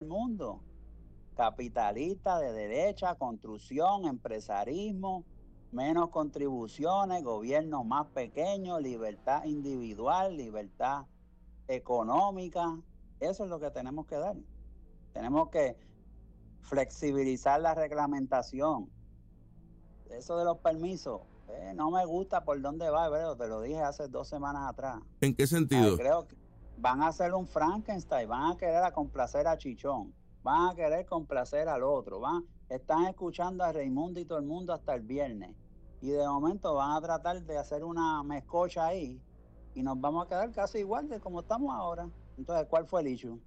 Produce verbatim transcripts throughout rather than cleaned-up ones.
mundo. Capitalista, de derecha, construcción, empresarismo, menos contribuciones, gobierno más pequeño, libertad individual, libertad económica. Eso es lo que tenemos que dar. Tenemos que flexibilizar la reglamentación. Eso de los permisos, eh, no me gusta por dónde va, pero te lo dije hace dos semanas atrás. ¿En qué Ah, sentido? creo que van a hacer un Frankenstein, van a querer a complacer a Chichón, van a querer complacer al otro, van, están escuchando a Raimundo y todo el mundo hasta el viernes. Y de momento van a tratar de hacer una mezcocha ahí y nos vamos a quedar casi igual de como estamos ahora. Entonces, ¿cuál fue el issue?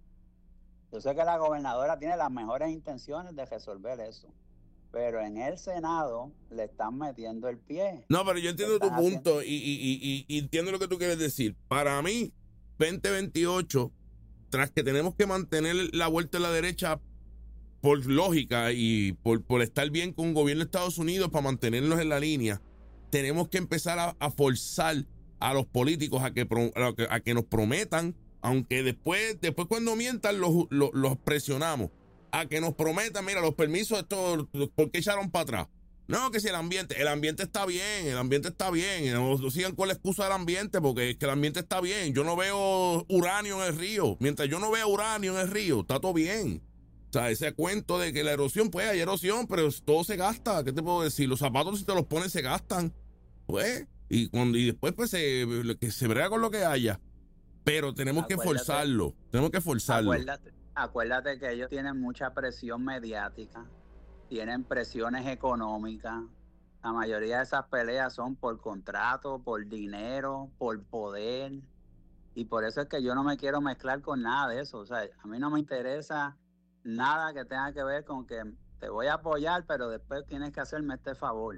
Yo sé que la gobernadora tiene las mejores intenciones de resolver eso, pero en el Senado le están metiendo el pie. No, pero yo Le entiendo tu están haciendo... punto y, y, y, y- y entiendo lo que tú quieres decir. Para mí, veinte veintiocho, tras que tenemos que mantener la vuelta a la derecha por lógica y por, por estar bien con el gobierno de Estados Unidos para mantenernos en la línea, tenemos que empezar a, a forzar a los políticos a que, pro- a que, a que nos prometan, aunque después, después cuando mientan los, los, los presionamos, a que nos prometan, mira, los permisos, esto, ¿por qué echaron para atrás? No, que si el ambiente, el ambiente está bien, el ambiente está bien, no, no sigan con la excusa del ambiente, porque es que el ambiente está bien. Yo no veo uranio en el río. Mientras yo no vea uranio en el río, está todo bien. O sea, ese cuento de que la erosión, pues hay erosión, pero todo se gasta. ¿Qué te puedo decir? Los zapatos, si te los pones, se gastan. Pues, y cuando y después, pues, se, que se brega con lo que haya. Pero tenemos que Acuérdate, forzarlo. Tenemos que forzarlo. acuérdate, acuérdate que ellos tienen mucha presión mediática, tienen presiones económicas. La mayoría de esas peleas son por contrato, por dinero, por poder. Y por eso es que yo no me quiero mezclar con nada de eso. O sea, a mí no me interesa nada que tenga que ver con que te voy a apoyar, pero después tienes que hacerme este favor.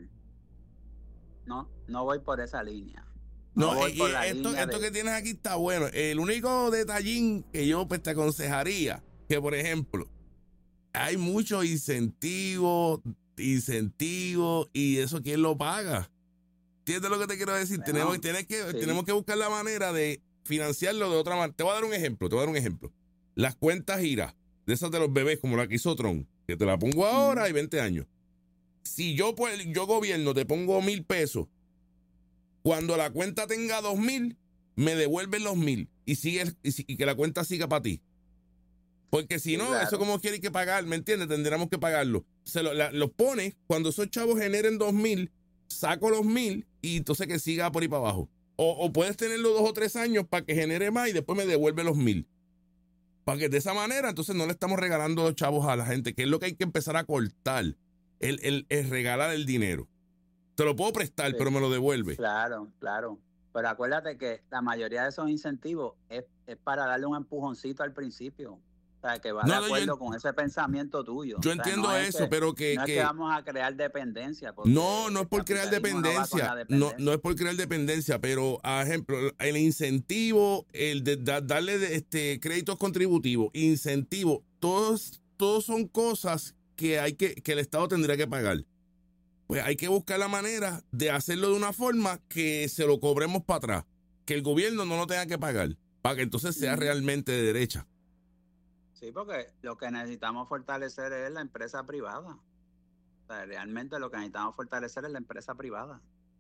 No, no voy por esa línea. No No, voy y, y por la esto, línea esto de... que tienes aquí está bueno. El único detallín que yo pues, te aconsejaría, que por ejemplo, hay muchos incentivos, incentivos, y eso quién lo paga. ¿Entiendes lo que te quiero decir? Bueno, Tenemos, tenemos, que, sí. tenemos que buscar la manera de financiarlo de otra manera. Te voy a dar un ejemplo, te voy a dar un ejemplo. Las cuentas giras, de esas de los bebés, como la que hizo Tron, que te la pongo ahora Mm. y veinte años. Si yo, pues, yo gobierno, te pongo mil pesos, cuando la cuenta tenga dos mil, me devuelven los mil y, sigue, y, y que la cuenta siga para ti. Porque si Sí, no, claro. eso como quiere que pagar, ¿me entiendes? Tendríamos que pagarlo. Se lo, la, los pone, cuando esos chavos generen dos mil, saco los mil y entonces que siga por ahí para abajo. O, o puedes tenerlo dos o tres años para que genere más y después me devuelve los mil. Para que de esa manera, entonces no le estamos regalando los chavos a la gente, que es lo que hay que empezar a cortar, el, el, el regalar el dinero. Te lo puedo prestar, Sí, pero me lo devuelve. claro, claro. Pero acuérdate que la mayoría de esos incentivos es, es para darle un empujoncito al principio. O sea, que va de No, no, yo, acuerdo con ese pensamiento tuyo. yo O sea, entiendo no es eso, que, pero que, no es que que vamos a crear dependencia, no, porque no es el por crear capitalismo no va con la dependencia, no, dependencia. no es por crear dependencia, pero, a ejemplo, el incentivo, el de da- darle de- este créditos contributivos, incentivos, todos, todos son cosas que hay que, que el Estado tendría que pagar. Pues hay que buscar la manera de hacerlo de una forma que se lo cobremos para atrás, que el gobierno no lo tenga que pagar, para que entonces sea Mm. realmente de derecha. Sí, porque lo que necesitamos fortalecer es la empresa privada. O sea, realmente lo que necesitamos fortalecer es la empresa privada.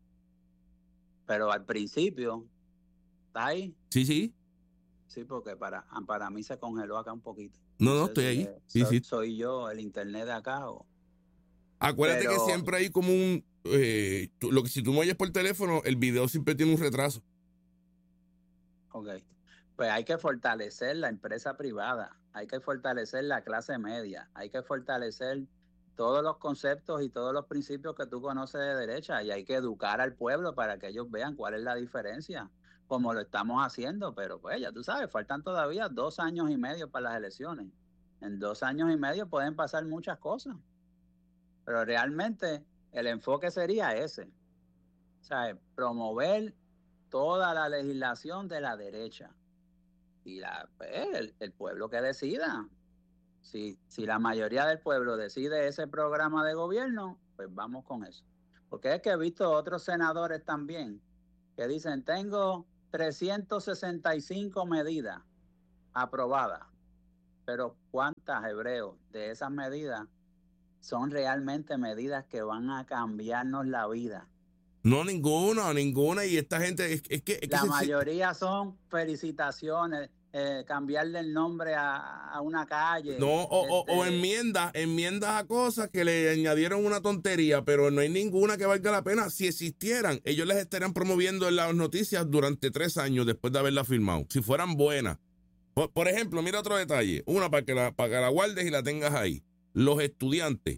Pero al principio, ¿está ahí? Sí, sí, Sí, porque para, para mí se congeló acá un poquito. no, No no, sé estoy si ahí, es- sí, soy, sí. soy yo el internet de acá o... Acuérdate que Pero, siempre hay como un, eh, tú- lo que si tú me oyes por teléfono, el video siempre tiene un retraso. ok, pues hay que fortalecer la empresa privada, hay que fortalecer la clase media, hay que fortalecer todos los conceptos y todos los principios que tú conoces de derecha y hay que educar al pueblo para que ellos vean cuál es la diferencia, como lo estamos haciendo, pero pues ya tú sabes, faltan todavía dos años y medio para las elecciones. En dos años y medio pueden pasar muchas cosas. Pero realmente el enfoque sería ese, ¿sabes? Promover toda la legislación de la derecha y la, pues, el, el pueblo que decida. Si, si la mayoría del pueblo decide ese programa de gobierno, pues vamos con eso. Porque es que he visto otros senadores también que dicen, tengo trescientas sesenta y cinco medidas aprobadas, pero ¿cuántas resultas, Hebreo, de esas medidas son realmente medidas que van a cambiarnos la vida. No, ninguna, ninguna. Y esta gente, es, es que... Es que la se, mayoría son felicitaciones, eh, cambiarle el nombre a, a una calle. No, o, este, o, o enmiendas, enmiendas a cosas que le añadieron una tontería, pero no hay ninguna que valga la pena. Si existieran, ellos les estarían promoviendo en las noticias durante tres años después de haberla firmado, si fueran buenas. Por, por ejemplo, mira otro detalle, una para que, la, para que la guardes y la tengas ahí. Los estudiantes.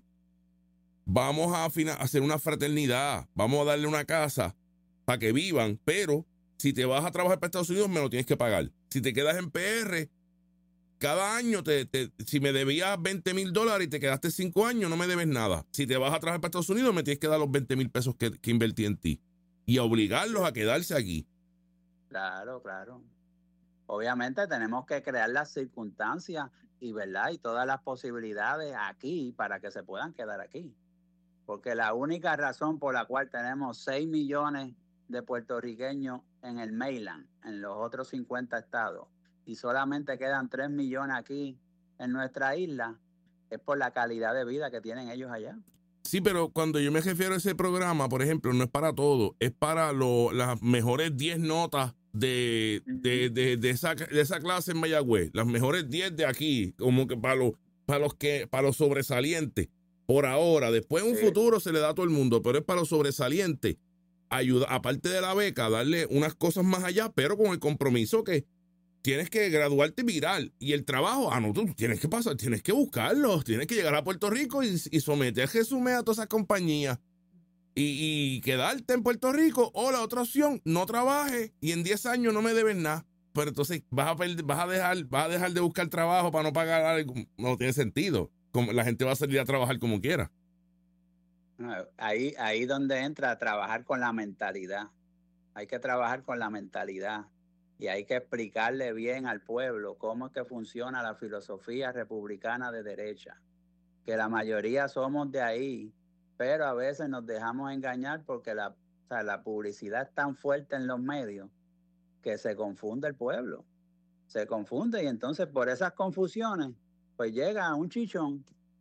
Vamos a hacer una fraternidad, vamos a darle una casa para que vivan, pero si te vas a trabajar para Estados Unidos me lo tienes que pagar. Si te quedas en P R, cada año, te, te, si me debías veinte mil dólares y te quedaste cinco años, no me debes nada. Si te vas a trabajar para Estados Unidos, me tienes que dar los veinte mil pesos que, que invertí en ti y a obligarlos a quedarse aquí. Claro, claro. Obviamente tenemos que crear las circunstancias y, ¿verdad? y todas las posibilidades aquí para que se puedan quedar aquí. Porque la única razón por la cual tenemos seis millones de puertorriqueños en el mainland, en los otros cincuenta estados, y solamente quedan tres millones aquí en nuestra isla, es por la calidad de vida que tienen ellos allá. Sí, pero cuando yo me refiero a ese programa, por ejemplo, no es para todo, es para lo, las mejores diez notas de, uh-huh. de, de, de, esa, de esa clase en Mayagüez, las mejores diez de aquí, como que para, lo, para, los, que, para los sobresalientes. Por ahora, después en un sí. futuro se le da a todo el mundo, pero es para los sobresalientes. Ayuda, aparte de la beca, darle unas cosas más allá, pero con el compromiso que tienes que graduarte y virar. Y el trabajo, ah, no, tú tienes que pasar, tienes que buscarlo, tienes que llegar a Puerto Rico y, y someter resumen a todas esas compañías y, y quedarte en Puerto Rico. O la otra opción, no trabajes y en diez años no me debes nada. Pero entonces vas a, vas a, dejar, vas a dejar de buscar trabajo para no pagar algo. No tiene sentido. La gente va a salir a trabajar como quiera. Ahí, ahí donde entra a trabajar con la mentalidad. Hay que trabajar con la mentalidad y hay que explicarle bien al pueblo cómo es que funciona la filosofía republicana de derecha. Que la mayoría somos de ahí, pero a veces nos dejamos engañar porque la, o sea, la publicidad es tan fuerte en los medios que se confunde el pueblo. Se confunde y entonces por esas confusiones pues llega un chichón.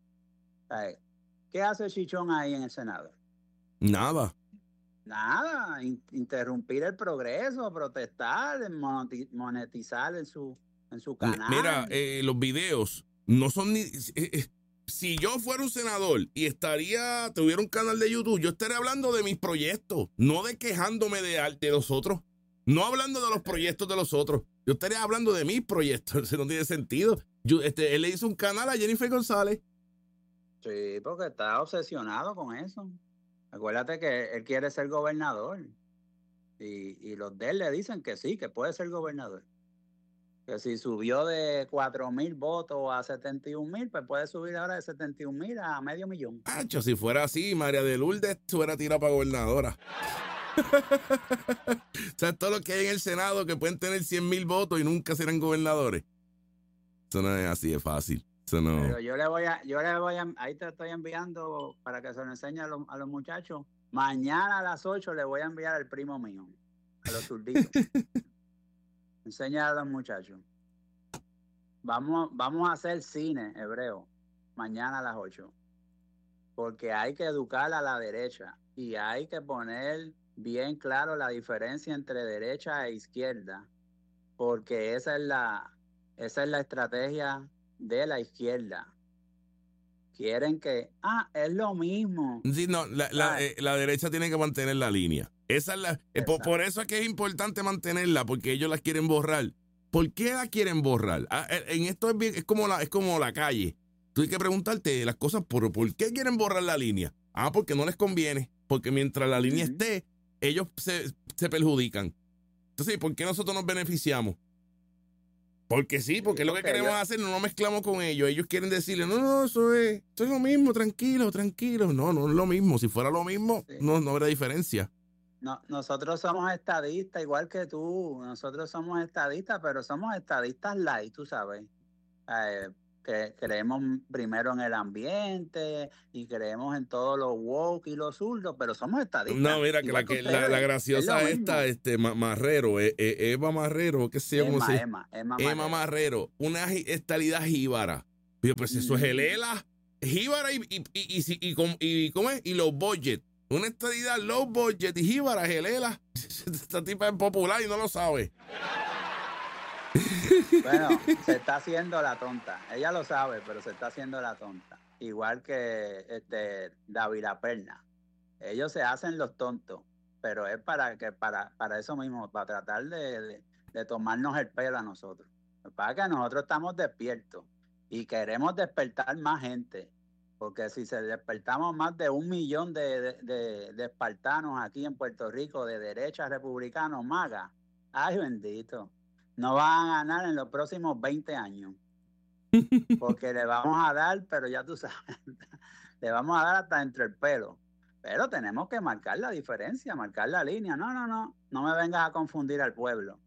¿Qué hace el chichón ahí en el Senado? Nada. Nada. In- interrumpir el progreso, protestar, monetizar en su, en su canal. Mira, eh, los videos no son ni... Eh, eh, si yo fuera un senador y estaría, tuviera un canal de YouTube, yo estaría hablando de mis proyectos, no de quejándome de, de los otros, no hablando de los proyectos de los otros. Yo estaría hablando de mis proyectos, eso no tiene sentido. Yo, este, él le hizo un canal a Jennifer González. Sí, porque está obsesionado con eso. Acuérdate que él quiere ser gobernador. Y, y los de él le dicen que sí, que puede ser gobernador. Que si subió de cuatro mil votos a setenta y un mil, pues puede subir ahora de setenta y un mil a medio millón. Acho, si fuera así, María de Lourdes se hubiera tirado para gobernadora. O sea, todo lo que hay en el Senado que pueden tener cien mil votos y nunca serán gobernadores. Eso no es así de fácil. Eso no. Pero yo le voy a, yo le voy a, ahí te estoy enviando para que se lo enseñe a los, a los muchachos. Mañana a las ocho le voy a enviar al primo mío, a los zurditos. Enseña a los muchachos. Vamos, vamos a hacer cine hebreo mañana a las ocho. Porque hay que educar a la derecha y hay que poner bien claro la diferencia entre derecha e izquierda. Porque esa es la, esa es la estrategia de la izquierda. Quieren que, ah, es lo mismo. Sí, no, la, la, eh, la derecha tiene que mantener la línea. Esa es la, eh, por, por eso es que es importante mantenerla, porque ellos la quieren borrar. ¿Por qué la quieren borrar? Ah, en esto es, bien, es, como la, es como la calle. Tú hay que preguntarte las cosas por, por qué quieren borrar la línea. Ah, porque no les conviene. Porque mientras la línea uh-huh. esté, ellos se, se perjudican. Entonces, ¿por qué nosotros nos beneficiamos? Porque sí, porque es lo que queremos hacer, no nos mezclamos con ellos. Ellos quieren decirle, no, no, eso es, eso es lo mismo, tranquilo, tranquilo. No, no es lo mismo. Si fuera lo mismo, sí. no, no habría diferencia. No, nosotros somos estadistas, igual que tú. Nosotros somos estadistas, pero somos estadistas light, tú sabes. Eh, que creemos primero en el ambiente y creemos en todos los woke y los zurdos, pero somos estadistas. No, mira, que la, que, la, la graciosa es esta, este, Marrero, eh, eh, Eva Marrero, ¿qué se llama? Emma, Emma, Emma, Emma Marrero, una estadidad jíbara. Pero pues eso es el E L A, Jíbara y, y, y, y, y, y, y, ¿cómo es? Y low budget. Una estadidad low budget y Jíbara es el E L A. Esta tipa es popular y no lo sabe. Bueno, se está haciendo la tonta. Ella lo sabe, pero se está haciendo la tonta. Igual que este David Perna. Ellos se hacen los tontos, pero es para que para, para eso mismo, para tratar de, de, de tomarnos el pelo a nosotros. Para que nosotros estamos despiertos y queremos despertar más gente, porque si se despertamos más de un millón de, de, de, de espartanos aquí en Puerto Rico, de derecha, republicanos, maga, ay bendito, no van a ganar en los próximos veinte años, porque le vamos a dar, pero ya tú sabes, le vamos a dar hasta entre el pelo. Pero tenemos que marcar la diferencia, marcar la línea. No, no, no, no me vengas a confundir al pueblo.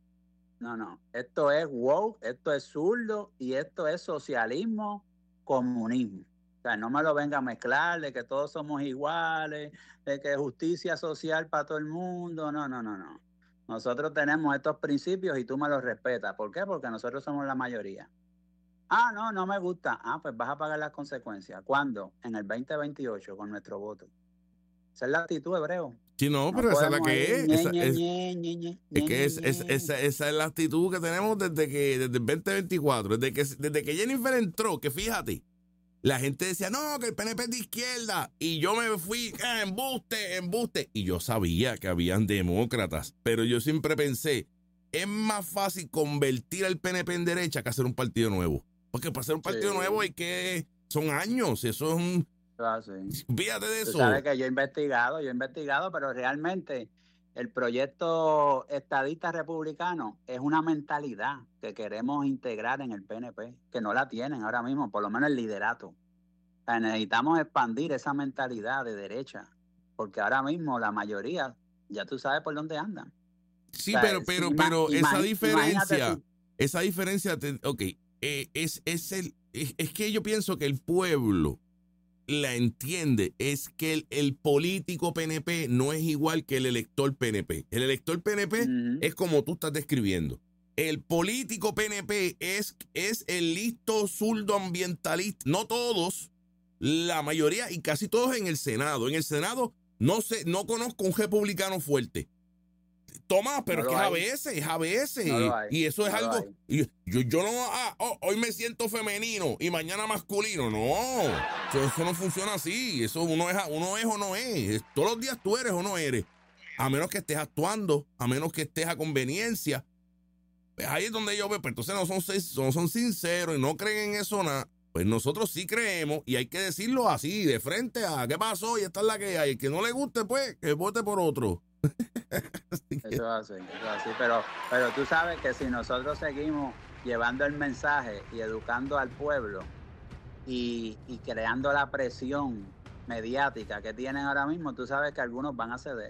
No, no, esto es woke, esto es zurdo y esto es socialismo, comunismo. O sea, no me lo venga a mezclar de que todos somos iguales, de que justicia social para todo el mundo. No, no, no, no. Nosotros tenemos estos principios y tú me los respetas. ¿Por qué? Porque nosotros somos la mayoría. Ah, no, no me gusta. Ah, pues vas a pagar las consecuencias. ¿Cuándo? En el veinte veintiocho con nuestro voto. Esa es la actitud, Hebreo. Sí, no, No pero esa es la podemos que ir es. ñe, Esa ñe, es, ñe, ñe, ñe, es que es, ñe, es- ñe. esa, esa es la actitud que tenemos desde que desde el veinte veinticuatro. Desde que, desde que Jennifer entró, que fíjate, la gente decía, no, que el P N P es de izquierda. Y yo me fui, ah, embuste, embuste. Y yo sabía que habían demócratas, pero yo siempre pensé, es más fácil convertir al P N P en derecha que hacer un partido nuevo. Porque para hacer un partido Sí. nuevo hay que, son años, eso es un, Ah, sí. fíjate de Tú eso. sabes que yo he investigado, yo he investigado, pero realmente el proyecto estadista republicano es una mentalidad que queremos integrar en el P N P, que no la tienen ahora mismo, por lo menos el liderato. O sea, necesitamos expandir esa mentalidad de derecha, porque ahora mismo la mayoría, ya tú sabes por dónde andan. Sí, O sea, pero, si pero, ima- pero esa imagi- imagínate diferencia, si- esa diferencia, te- ok, eh, es, es, el, es, es que yo pienso que el pueblo la entiende, es que el, el político P N P no es igual que el elector P N P. El elector P N P Ujú. es como tú estás describiendo. El político P N P es, es el listo zurdo ambientalista. No todos, la mayoría y casi todos en el Senado. En el Senado no sé, no conozco un republicano fuerte. Tomás, pero No es que lo es a hay. veces, es a veces. No lo hay, Y eso es no lo algo. hay. y yo, yo no. Ah, oh, hoy me siento femenino y mañana masculino. No. Eso, eso no funciona así. Eso uno es, uno es o no es. Todos los días tú eres o no eres. A menos que estés actuando, a menos que estés a conveniencia. Pues ahí es donde yo veo. Pues entonces no son, no son sinceros y no creen en eso nada. Pues nosotros sí creemos y hay que decirlo así, de frente a qué pasó y esta es la que hay. El que no le guste, pues, que vote por otro. Así que- Eso es así, eso es así. Pero, pero tú sabes que si nosotros seguimos llevando el mensaje y educando al pueblo y, y creando la presión mediática que tienen ahora mismo, tú sabes que algunos van a ceder.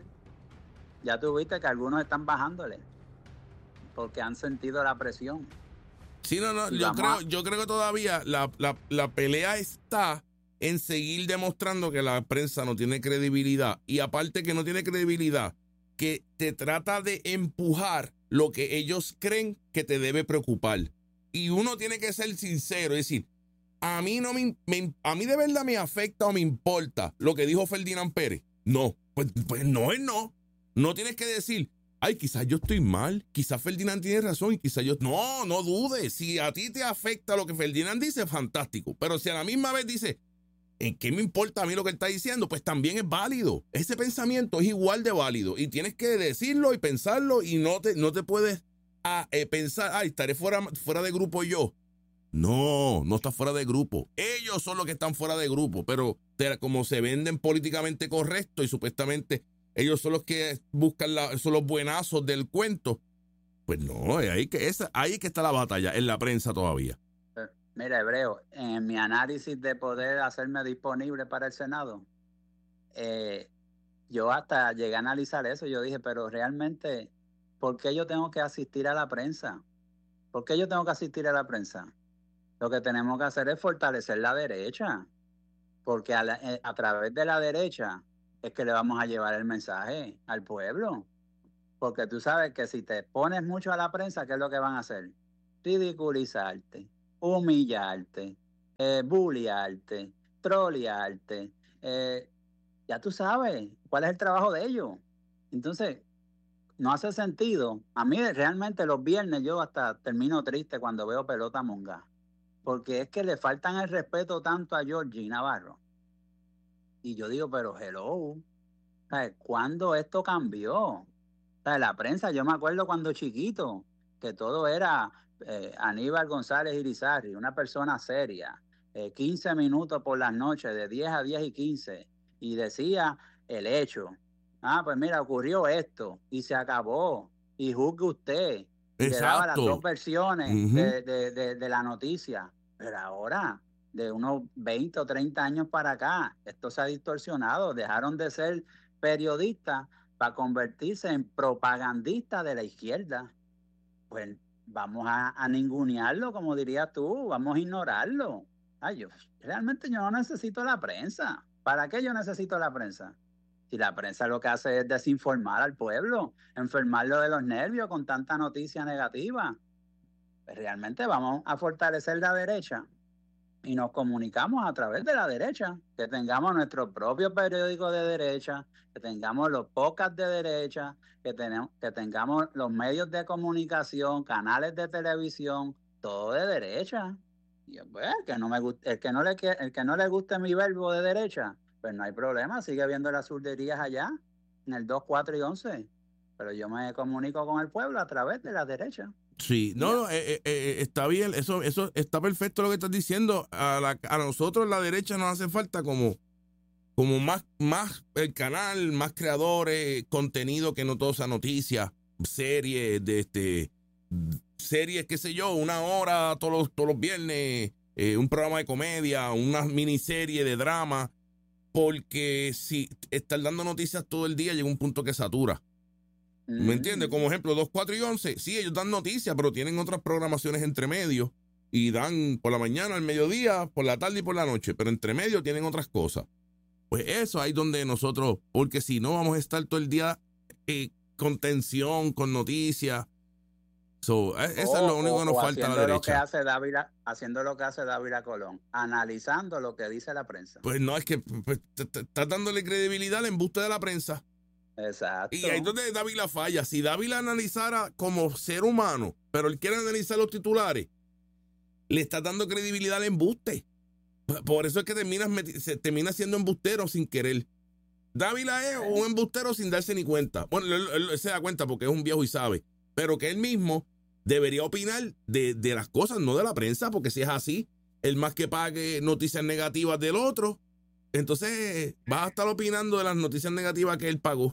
Ya tú viste que algunos están bajándole porque han sentido la presión. Sí, no, no, Y yo vamos creo, a- yo creo que todavía la, la, la pelea está en seguir demostrando que la prensa no tiene credibilidad. Y aparte que no tiene credibilidad, que te trata de empujar lo que ellos creen que te debe preocupar. Y uno tiene que ser sincero, es decir, a mí no me, me- a mí de verdad me afecta o me importa lo que dijo Ferdinand Pérez. No, pues, pues no es no. No tienes que decir, ay, quizás yo estoy mal, quizás Ferdinand tiene razón y quizás yo... No, no dudes. Si a ti te afecta lo que Ferdinand dice, fantástico. Pero si a la misma vez dice, ¿en qué me importa a mí lo que él está diciendo? Pues también es válido. Ese pensamiento es igual de válido. Y tienes que decirlo y pensarlo y no te, no te puedes ah, eh, pensar, ay, estaré fuera, fuera de grupo yo. No, no está fuera de grupo. Ellos son los que están fuera de grupo, pero te- como se venden políticamente correcto y supuestamente ellos son los que buscan la, son los buenazos del cuento, pues no, ahí que, esa, ahí que está la batalla, en la prensa todavía. Mira, Hebreo, en mi análisis de poder hacerme disponible para el Senado, eh, yo hasta llegué a analizar eso. Yo dije, pero realmente, ¿por qué yo tengo que asistir a la prensa? ¿Por qué yo tengo que asistir a la prensa? Lo que tenemos que hacer es fortalecer la derecha, porque a, la- eh, a través de la derecha es que le vamos a llevar el mensaje al pueblo. Porque tú sabes que si te pones mucho a la prensa, ¿qué es lo que van a hacer? Ridiculizarte, humillarte, eh, bullearte, trolearte, eh, ya tú sabes cuál es el trabajo de ellos. Entonces, no hace sentido. A mí realmente los viernes yo hasta termino triste cuando veo pelota monga, porque es que le faltan el respeto tanto a Georgie Navarro. Y yo digo, pero hello, ¿sabes? ¿Cuándo esto cambió? ¿Sabes? La prensa, yo me acuerdo cuando chiquito, que todo era eh, Aníbal González Irizarry, una persona seria, eh, quince minutos por las noches, de diez a diez y quince, y decía el hecho. Ah, pues mira, ocurrió esto, y se acabó, y juzgue usted, y le daba las dos Exacto. versiones Ujú. de, de, de, de la noticia. Pero ahora, de unos veinte o treinta años para acá, esto se ha distorsionado, dejaron de ser periodistas para convertirse en propagandista de la izquierda. Pues vamos a, a ningunearlo, como dirías tú, vamos a ignorarlo. Ay, yo, realmente yo no necesito la prensa. ¿Para qué yo necesito la prensa? Si la prensa lo que hace es desinformar al pueblo, enfermarlo de los nervios con tanta noticia negativa. Pues realmente vamos a fortalecer la derecha y nos comunicamos a través de la derecha, que tengamos nuestro propio periódico de derecha, que tengamos los podcasts de derecha, que, tenemos, que tengamos los medios de comunicación, canales de televisión, todo de derecha. Y yo, pues, el que no me guste, el que no le el que no le guste mi verbo de derecha, pues no hay problema, sigue viendo las surderías allá, en el dos, cuatro y once. Pero yo me comunico con el pueblo a través de la derecha. Sí, Y no, ya. no, eh, eh, eh, está bien, eso, eso está perfecto lo que estás diciendo. A, la, a nosotros la derecha nos hace falta como, como más, más el canal, más creadores, contenido que no todo sea noticia, series, de este, series, qué sé yo, una hora todos los, todos los viernes, eh, un programa de comedia, una miniserie de drama, porque si estar dando noticias todo el día llega un punto que satura. ¿Me entiendes? Mm. Como ejemplo, dos, cuatro y once. Sí, ellos dan noticias, pero tienen otras programaciones entre medio. Y dan por la mañana, al mediodía, por la tarde y por la noche. Pero entre medio tienen otras cosas. Pues eso ahí donde nosotros, porque si no vamos a estar todo el día eh, con tensión, con noticias. So, eh, eso es O, lo único o, que nos o falta a la haciendo lo que derecha. hace Dávila, haciendo lo que hace Dávila Colón, analizando lo que dice la prensa. Pues no, es que pues, estás dándole credibilidad al embuste de la prensa. Y ahí es Exacto. donde Dávila falla. Si Dávila analizara como ser humano, pero él quiere analizar los titulares, le estás dando credibilidad al embuste. Por eso es que terminas se termina siendo embustero sin querer. Dávila es ¿Eh? un embustero sin darse ni cuenta. Bueno, él, él- él se da cuenta porque es un viejo y sabe. Pero que él mismo debería opinar de, de las cosas, no de la prensa, porque si es así, el más que pague noticias negativas del otro, entonces vas a estar opinando de las noticias negativas que él pagó.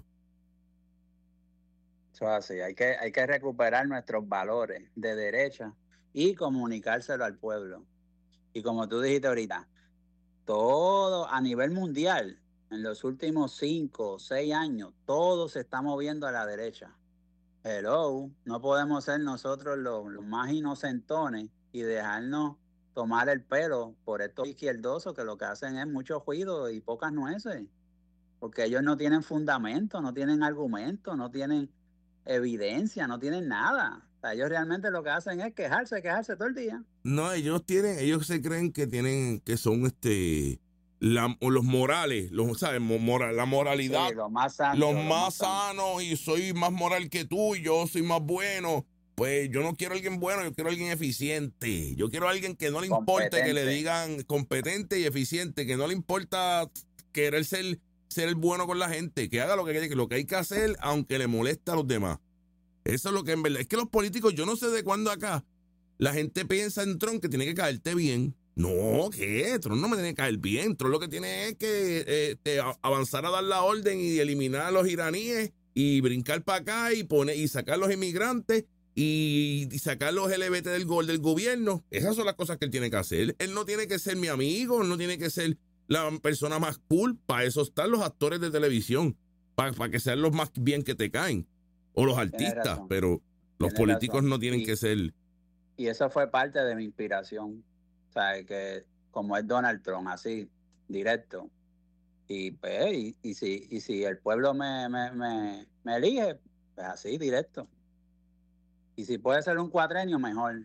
Eso es así. Hay que, hay que recuperar nuestros valores de derecha y comunicárselo al pueblo. Y como tú dijiste ahorita, todo a nivel mundial, en los últimos cinco o seis años, todo se está moviendo a la derecha. Hello, no podemos ser nosotros los, los más inocentones y dejarnos tomar el pelo por estos izquierdosos que lo que hacen es mucho ruido y pocas nueces, porque ellos no tienen fundamento, no tienen argumento, no tienen evidencia, no tienen nada. O sea, ellos realmente lo que hacen es quejarse, quejarse todo el día. No, ellos tienen, ellos se creen que tienen, que son este, la- o los morales, los, ¿sabes? Mo- Moral, la Sí, moralidad, lo más los santo, lo más más santo. sanos y soy más moral que tú y yo soy más bueno. Pues yo no quiero a alguien bueno, yo quiero a alguien eficiente. Yo quiero a alguien que no le importe que le Competente. digan competente y eficiente, que no le importa querer ser, ser el bueno con la gente, que haga lo que, lo que hay que hacer, aunque le moleste a los demás. Eso es lo que en verdad. Es que los políticos, yo no sé de cuándo acá, la gente piensa en Trump que tiene que caerte bien. No, ¿qué? Trump no me tiene que caer bien. Trump lo que tiene es que eh, te avanzar a dar la orden y eliminar a los iraníes y brincar para acá y poner y sacar a los inmigrantes y, y sacar los L G B T del, gol del gobierno. Esas son las cosas que él tiene que hacer. Él no tiene que ser mi amigo, él no tiene que ser la persona más cool. Para eso están los actores de televisión, para, para que sean los más bien que te caen. O los Tienes artistas, razón, pero los tienes políticos razón. no tienen Y, que ser. y eso fue parte de mi inspiración. O sea, que como es Donald Trump, así, directo. Y, pues, y, y si, y si el pueblo me, me, me, me elige, pues así, directo. Y si puede ser un cuatrenio, mejor,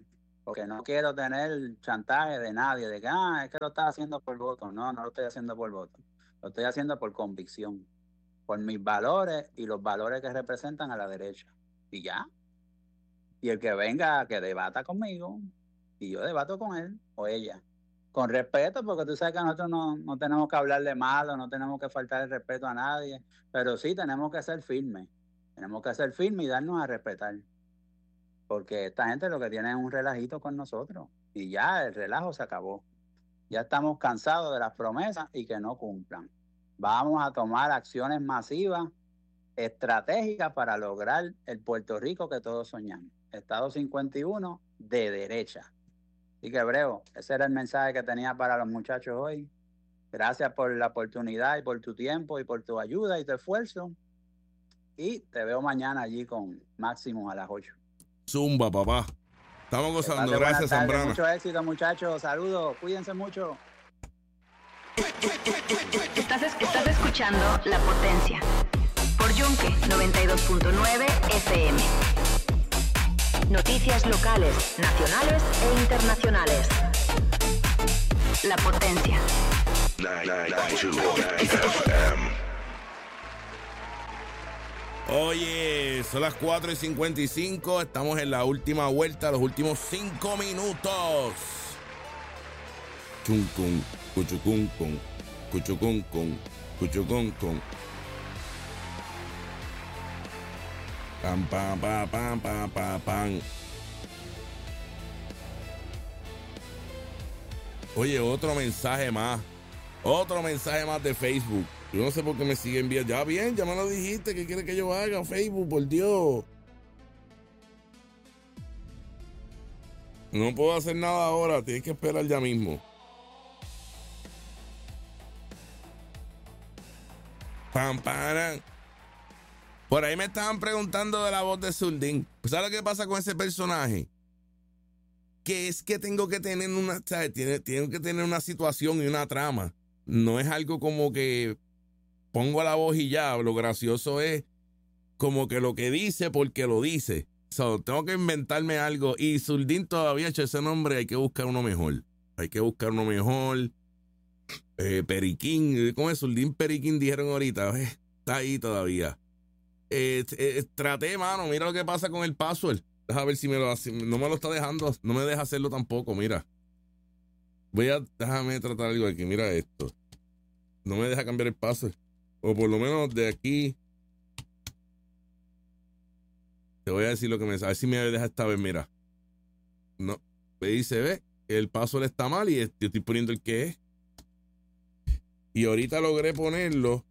porque no quiero tener chantaje de nadie, de que, ah, es que lo estás haciendo por voto. No, no lo estoy haciendo por voto. Lo estoy haciendo por convicción, por mis valores y los valores que representan a la derecha. Y ya. Y el que venga, que debata conmigo, y yo debato con él o ella. Con respeto, porque tú sabes que nosotros no, no tenemos que hablar de malo, no tenemos que faltar el respeto a nadie, pero sí tenemos que ser firmes. Tenemos que ser firmes y darnos a respetar. Porque esta gente lo que tiene es un relajito con nosotros. Y ya el relajo se acabó. Ya estamos cansados de las promesas y que no cumplan. Vamos a tomar acciones masivas, estratégicas para lograr el Puerto Rico que todos soñamos. Estado cincuenta y uno de derecha. Así que, Breo, ese era el mensaje que tenía para los muchachos hoy. Gracias por la oportunidad y por tu tiempo y por tu ayuda y tu esfuerzo. Y te veo mañana allí con Máximo a las ocho. Zumba, papá. Estamos gozando. Gracias, Zambrana. Mucho éxito, muchachos. Saludos. Cuídense mucho. Estás, estás escuchando La Potencia por Yunque noventa y dos punto nueve F M. Noticias locales, nacionales e internacionales. La Potencia. Oye, son las cuatro y cincuenta y cinco. Estamos en la última vuelta, los últimos cinco minutos. Chun con, cuchucun con, cuchucun con, cuchucun con. Pam, pam, pam, pam, pam, pam, pam. Oye, otro mensaje más. Otro mensaje más de Facebook. Yo no sé por qué me sigue enviando. Ya bien, ya me lo dijiste. ¿Qué quiere que yo haga? Facebook, por Dios. No puedo hacer nada ahora. Tienes que esperar ya mismo. Pam, pam. Por ahí me estaban preguntando de la voz de Zuldín. ¿Sabes lo que pasa con ese personaje? Que es que tengo que tener una, ¿sabes? Tiene, tengo que tener una situación y una trama. No es algo como que pongo la voz y ya. Lo gracioso es como que lo que dice porque lo dice. So, tengo que inventarme algo. Y Zuldín todavía ha hecho ese nombre. Hay que buscar uno mejor. Hay que buscar uno mejor. Eh, Periquín. ¿Cómo es? Zuldín Periquín dijeron ahorita. Eh, está ahí todavía. Eh, eh, traté, mano. Mira lo que pasa con el password. Deja ver si me lo hace. No me lo está dejando. No me deja hacerlo tampoco. Mira. Voy a. Déjame tratar algo aquí. Mira esto. No me deja cambiar el password. O por lo menos de aquí. Te voy a decir lo que me sale. A ver si me deja esta vez. Mira. No. Me dice, ve. El password está mal y yo estoy poniendo el que es. Y ahorita logré ponerlo.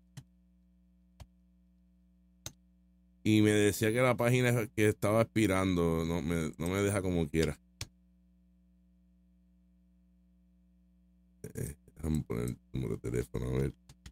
Y me decía que la página que estaba expirando no me, no me deja como quiera. Eh, déjame poner el número de teléfono, a ver.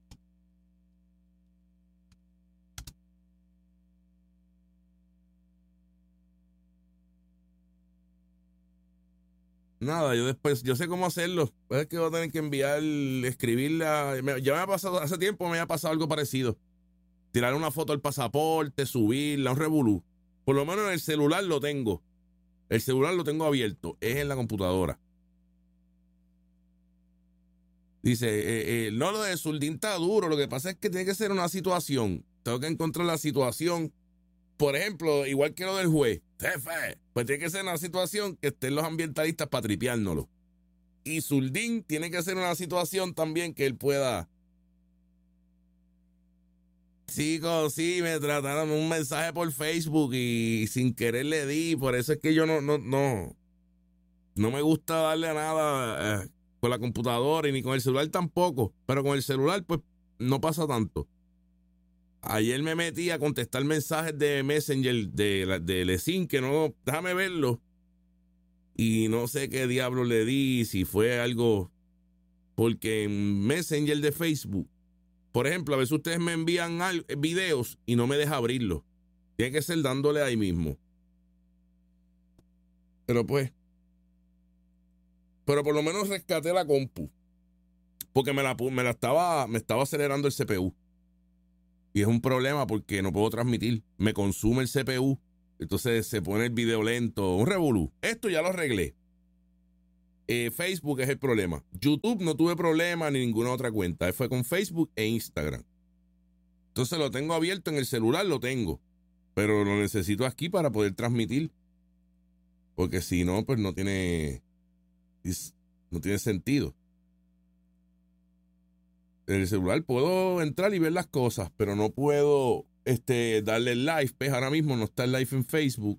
Nada, yo después, yo sé cómo hacerlo. Pues es que voy a tener que enviar, escribirla. Me, ya me ha pasado, hace tiempo me ha pasado algo parecido. Tirar una foto al pasaporte, subirla, un revolú. Por lo menos en el celular lo tengo. El celular lo tengo abierto. Es en la computadora. Dice, eh, eh, no, lo de Zuldín está duro. Lo que pasa es que tiene que ser una situación. Tengo que encontrar la situación. Por ejemplo, igual que lo del juez. Jefe, pues tiene que ser una situación que estén los ambientalistas para tripeárnoslo. Y Zuldín tiene que ser una situación también que él pueda... Chicos, sí, me trataron un mensaje por Facebook y sin querer le di. Por eso es que yo no, no, no, no me gusta darle a nada eh, con la computadora y ni con el celular tampoco. Pero con el celular, pues, no pasa tanto. Ayer me metí a contestar mensajes de Messenger de, de Lesin, que no, déjame verlo. Y no sé qué diablo le di, si fue algo, porque en Messenger de Facebook, por ejemplo, a veces ustedes me envían videos y no me deja abrirlos. Tiene que ser dándole ahí mismo. Pero pues, pero por lo menos rescaté la compu, porque me la, me la estaba, me estaba acelerando el C P U. Y es un problema porque no puedo transmitir. Me consume el C P U Entonces se pone el video lento, un revolú. Esto ya lo arreglé. Eh, Facebook es el problema. YouTube no tuve problema ni ninguna otra cuenta. Fue con Facebook e Instagram. Entonces lo tengo abierto en el celular, lo tengo. Pero lo necesito aquí para poder transmitir. Porque si no, pues no tiene... No tiene sentido. En el celular puedo entrar y ver las cosas, pero no puedo este, darle live. Pues ahora mismo no está el live en Facebook.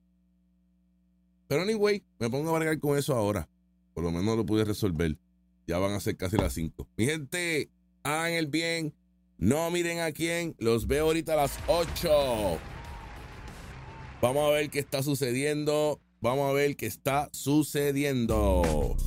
Pero anyway, me pongo a bregar con eso ahora. Por lo menos lo pude resolver. Ya van a ser casi las cinco. Mi gente, hagan el bien. No miren a quién. Los veo ahorita a las ocho. Vamos a ver qué está sucediendo. Vamos a ver qué está sucediendo.